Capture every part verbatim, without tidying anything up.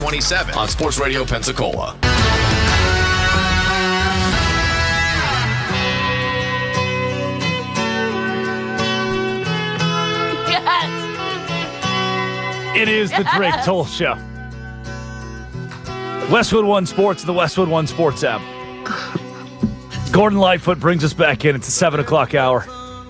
twenty-seven on Sports Radio Pensacola. Yes. It is the Drake Toll Show. Westwood One Sports, the Westwood One Sports app. Gordon Lightfoot brings us back in. It's the seven o'clock hour.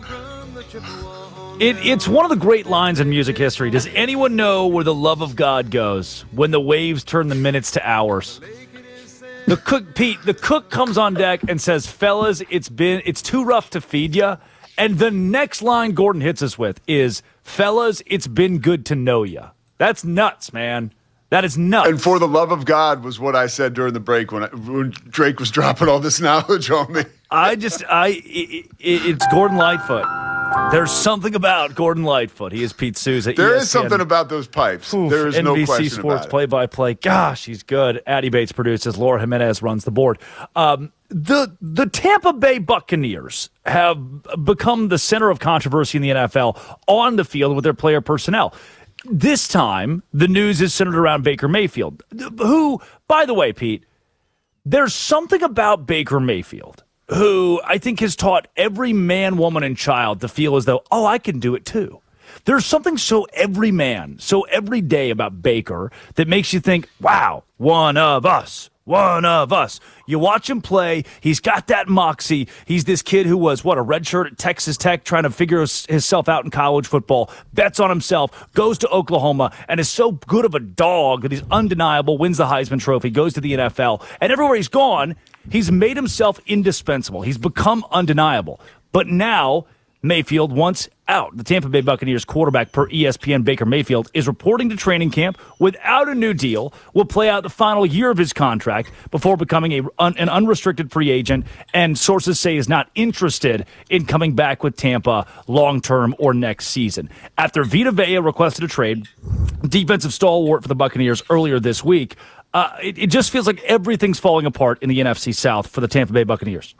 It, it's one of the great lines in music history. Does anyone know where the love of God goes when the waves turn the minutes to hours? The cook, Pete, the cook comes on deck and says, fellas, it's been it's too rough to feed ya. And the next line Gordon hits us with is, fellas, it's been good to know ya. That's nuts, man. That is nuts. And for the love of God was what I said during the break when, I, when Drake was dropping all this knowledge on me. I just, I, it, it, it's Gordon Lightfoot. There's something about Gordon Lightfoot. He is Pete Souza. There E S P N. is something about those pipes. Oof, there is N B C no question Sports about it. play-by-play. Gosh, he's good. Addie Bates produces. Laura Jimenez runs the board. Um, the the Tampa Bay Buccaneers have become the center of controversy in the N F L on the field with their player personnel. This time, the news is centered around Baker Mayfield, who, by the way, Pete, there's something about Baker Mayfield who I think has taught every man, woman, and child to feel as though, oh, I can do it too. There's something so every man, so every day about Baker that makes you think, wow, one of us, one of us. You watch him play, he's got that moxie. He's this kid who was, what, a redshirt at Texas Tech trying to figure his, himself out in college football, bets on himself, goes to Oklahoma, and is so good of a dog that he's undeniable, wins the Heisman Trophy, goes to the N F L, and everywhere he's gone, he's made himself indispensable. He's become undeniable. But now, Mayfield, once out, the Tampa Bay Buccaneers quarterback per E S P N, Baker Mayfield, is reporting to training camp without a new deal, will play out the final year of his contract before becoming a, un, an unrestricted free agent, and sources say is not interested in coming back with Tampa long-term or next season. After Vita Vea requested a trade, defensive stalwart for the Buccaneers earlier this week, uh, it, it just feels like everything's falling apart in the N F C South for the Tampa Bay Buccaneers.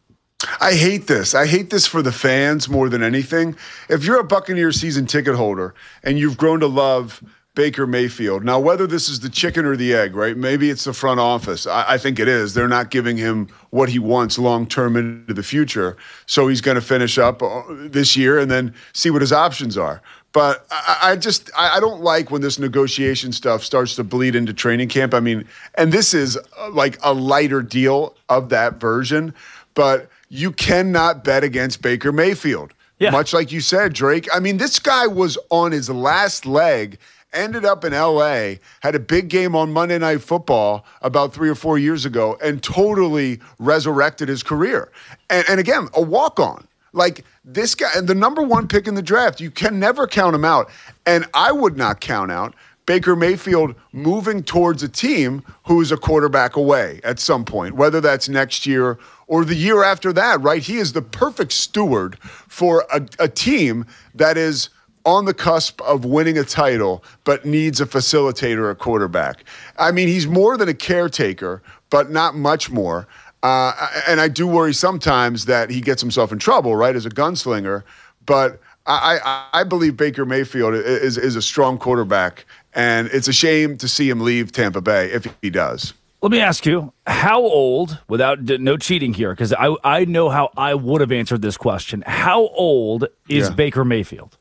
I hate this. I hate this for the fans more than anything. If you're a Buccaneers season ticket holder and you've grown to love Baker Mayfield, now whether this is the chicken or the egg, right? Maybe it's the front office. I, I think it is. They're not giving him what he wants long-term into the future. So he's going to finish up this year and then see what his options are. But I, I just I don't like when this negotiation stuff starts to bleed into training camp. I mean, and this is like a lighter deal of that version, but you cannot bet against Baker Mayfield. Yeah. Much like you said, Drake. I mean, this guy was on his last leg, ended up in L A, had a big game on Monday Night Football about three or four years ago, and totally resurrected his career. And, and again, a walk-on. Like, this guy, and the number one pick in the draft, you can never count him out. And I would not count out Baker Mayfield moving towards a team who's a quarterback away at some point, whether that's next year or the year after that, right? He is the perfect steward for a, a team that is on the cusp of winning a title but needs a facilitator, a quarterback. I mean, he's more than a caretaker, but not much more. Uh, and I do worry sometimes that he gets himself in trouble, right, as a gunslinger. But I, I, I believe Baker Mayfield is, is a strong quarterback, and it's a shame to see him leave Tampa Bay if he does. Let me ask you, how old, without no cheating here, because I, I know how I would have answered this question, how old is Yeah. Baker Mayfield?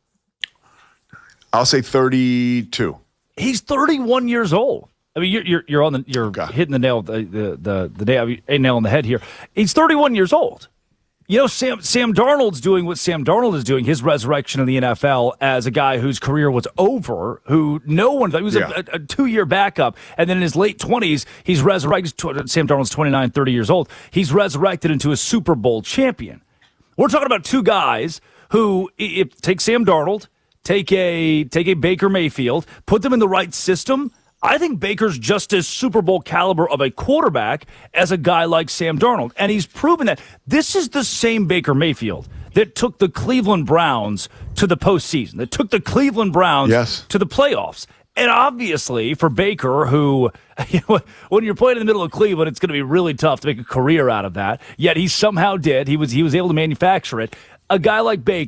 I'll say thirty-two. He's thirty-one years old. I mean, you're you're, you're on the you're Okay. hitting the nail the the the, the nail, a nail on the head here. He's thirty-one years old. You know, Sam Sam Darnold's doing what Sam Darnold is doing, his resurrection in the N F L as a guy whose career was over, who no one thought he was Yeah. a, a two-year backup, and then in his late twenties, he's resurrected. Sam Darnold's twenty-nine, thirty years old. He's resurrected into a Super Bowl champion. We're talking about two guys who, if take Sam Darnold, take a take a Baker Mayfield, put them in the right system. I think Baker's just as Super Bowl caliber of a quarterback as a guy like Sam Darnold. And he's proven that. This is the same Baker Mayfield that took the Cleveland Browns to the postseason, that took the Cleveland Browns Yes. to the playoffs. And obviously for Baker, who, you know, when you're playing in the middle of Cleveland, it's going to be really tough to make a career out of that. Yet he somehow did. He was he was able to manufacture it. A guy like Baker,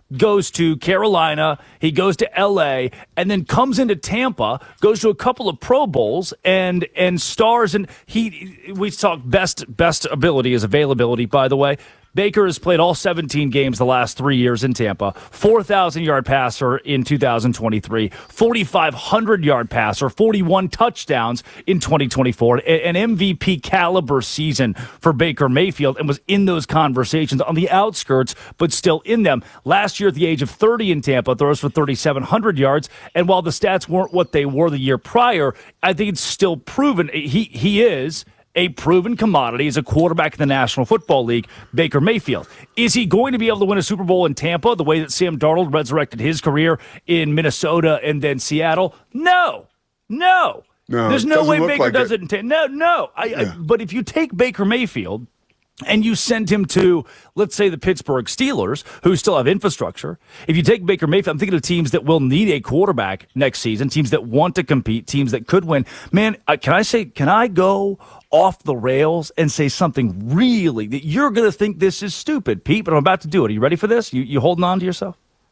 goes to Carolina, he goes to L A, and then comes into Tampa, goes to a couple of Pro Bowls, and and stars. And he, we talk best best ability is availability, by the way. Baker has played all seventeen games the last three years in Tampa, four thousand yard passer in two thousand twenty-three, forty-five hundred yard passer, forty-one touchdowns in twenty twenty-four, an M V P caliber season for Baker Mayfield, and was in those conversations on the outskirts, but still in them. Last year at the age of thirty in Tampa, throws for thirty-seven hundred yards, and while the stats weren't what they were the year prior, I think it's still proven he he is a proven commodity as a quarterback in the National Football League, Baker Mayfield. Is he going to be able to win a Super Bowl in Tampa the way that Sam Darnold resurrected his career in Minnesota and then Seattle? No. No. No, There's no way Baker like does it. it in Tampa. No, no. I, Yeah. I, but if you take Baker Mayfield and you send him to, let's say, the Pittsburgh Steelers, who still have infrastructure. If you take Baker Mayfield, I'm thinking of teams that will need a quarterback next season, teams that want to compete, teams that could win. Man, uh, can I say, can I go off the rails and say something really that you're going to think this is stupid, Pete, but I'm about to do it. Are you ready for this? You, you holding on to yourself?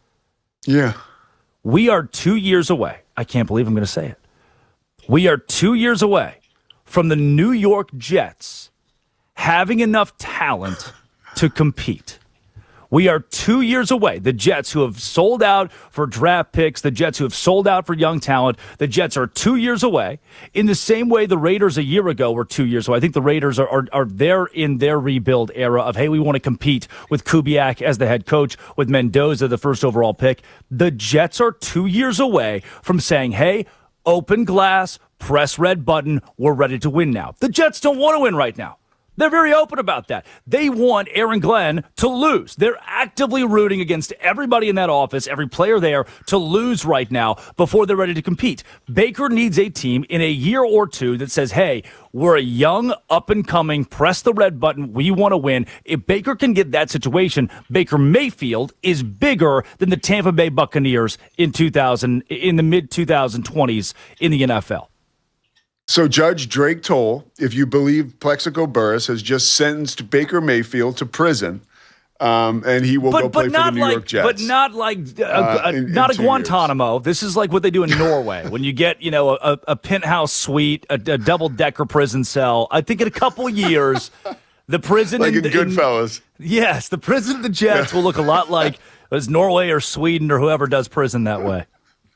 Yeah. We are two years away. I can't believe I'm going to say it. We are two years away from the New York Jets having enough talent to compete. We are two years away. The Jets, who have sold out for draft picks, the Jets who have sold out for young talent, the Jets are two years away. In the same way the Raiders a year ago were two years away. I think the Raiders are, are, are there in their rebuild era of, hey, we want to compete with Kubiak as the head coach, with Mendoza, the first overall pick. The Jets are two years away from saying, hey, open glass, press red button, we're ready to win now. The Jets don't want to win right now. They're very open about that. They want Aaron Glenn to lose. They're actively rooting against everybody in that office, every player there, to lose right now before they're ready to compete. Baker needs a team in a year or two that says, hey, we're a young, up-and-coming, press the red button, we want to win. If Baker can get that situation, Baker Mayfield is bigger than the Tampa Bay Buccaneers in two thousand, in the mid twenty twenties in the N F L. So Judge Drake Toll, if you believe Plexico Burris, has just sentenced Baker Mayfield to prison, um, and he will but, go play for the New like, York Jets. But not like a, uh, a, in, not in a Guantanamo. Years. This is like what they do in Norway when you get, you know, a, a penthouse suite, a, a double decker prison cell. I think in a couple years, the prison like in, in Goodfellas. In, yes, the prison of the Jets will look a lot like as Norway or Sweden or whoever does prison that way.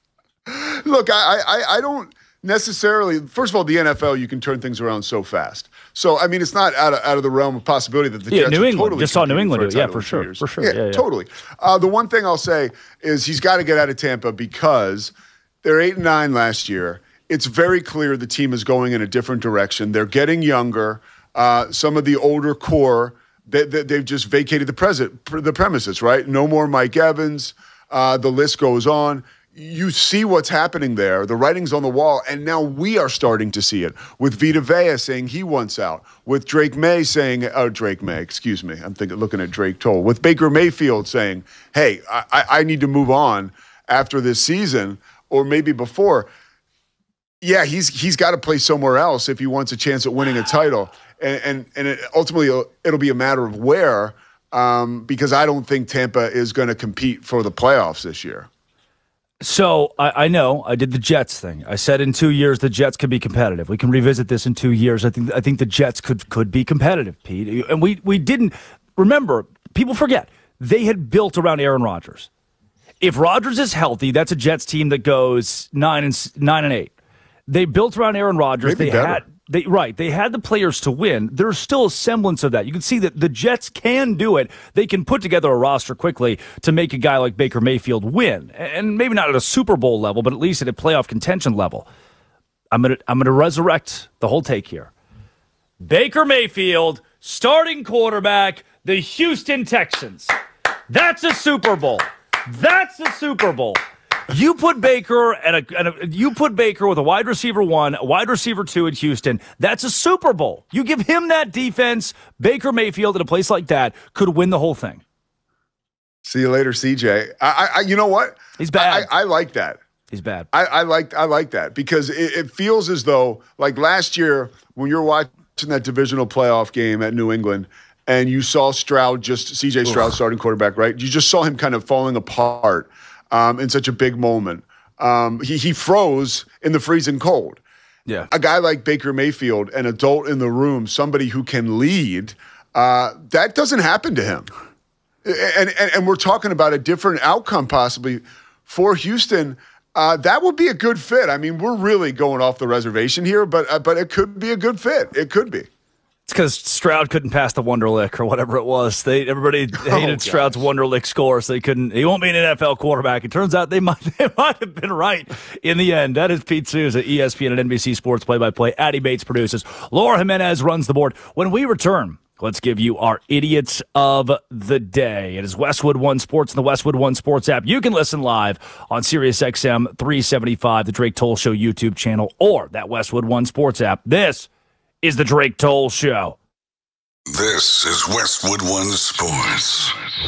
Look, I, I, I don't. necessarily, first of all, the N F L, you can turn things around so fast. So, I mean, it's not out of, out of the realm of possibility that the yeah, Jets New are England. totally Just saw New England do it. Yeah, for sure. For sure. Yeah, yeah, yeah. totally. Uh, the one thing I'll say is he's got to get out of Tampa because they're eight and nine last year. It's very clear the team is going in a different direction. They're getting younger. Uh, some of the older core, they, they, they've just vacated the, present, the premises, right? No more Mike Evans. Uh, the list goes on. You see what's happening there. The writing's on the wall, and now we are starting to see it with Vita Vea saying he wants out, with Drake May saying, oh, Drake May, excuse me. I'm thinking, looking at Drake Toll, with Baker Mayfield saying, hey, I, I need to move on after this season, or maybe before. Yeah, he's he's got to play somewhere else if he wants a chance at winning a title, and and, and it, ultimately it'll, it'll be a matter of where, um, because I don't think Tampa is going to compete for the playoffs this year. So I, I know I did the Jets thing. I said in two years the Jets could be competitive. We can revisit this in two years. I think I think the Jets could could be competitive, Pete. And we we didn't remember. People forget they had built around Aaron Rodgers. If Rodgers is healthy, that's a Jets team that goes nine and nine and eight. They built around Aaron Rodgers. Maybe they better. had. They, right, they had the players to win. There's still a semblance of that. You can see that the Jets can do it. They can put together a roster quickly to make a guy like Baker Mayfield win, and maybe not at a Super Bowl level, but at least at a playoff contention level. I'm gonna I'm gonna resurrect the whole take here. Baker Mayfield, starting quarterback, the Houston Texans. That's a Super Bowl. That's a Super Bowl. You put Baker and a, and a you put Baker with a wide receiver one, a wide receiver two in Houston. That's a Super Bowl. You give him that defense, Baker Mayfield at a place like that could win the whole thing. See you later, C J. I, I you know what? He's bad. I, I like that. He's bad. I, I like I like that because it, it feels as though like last year when you're watching that divisional playoff game at New England. and you saw Stroud, just C J Stroud, starting quarterback, right? You just saw him kind of falling apart um, in such a big moment. Um, he he froze in the freezing cold. Yeah, a guy like Baker Mayfield, an adult in the room, somebody who can lead, uh, that doesn't happen to him. And, and and we're talking about a different outcome possibly for Houston. Uh, that would be a good fit. I mean, we're really going off the reservation here, but uh, but it could be a good fit. It could be. It's because Stroud couldn't pass the Wonderlic or whatever it was. They everybody hated oh, Stroud's Wonderlic score, so they couldn't. He won't be an N F L quarterback. It turns out they might they might have been right in the end. That is Pete Souza, E S P N and N B C Sports play-by-play. Addy Bates produces. Laura Jimenez runs the board. When we return, let's give you our idiots of the day. It is Westwood One Sports and the Westwood One Sports app. You can listen live on Sirius X M three seventy-five, the Drake Toll Show YouTube channel, or that Westwood One Sports app. This is the Drake Toll Show. This is Westwood One Sports.